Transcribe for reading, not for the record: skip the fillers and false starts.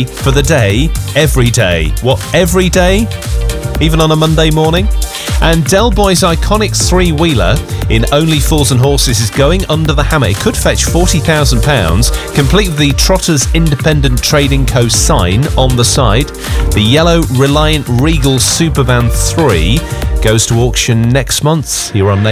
ready for the day every day. What, every day? Even on a Monday morning? And Del Boy's iconic three-wheeler in Only Fools and Horses is going under the hammer. It could fetch £40,000, complete with the Trotters Independent Trading Co. sign on the side. The yellow Reliant Regal Supervan 3 goes to auction next month here on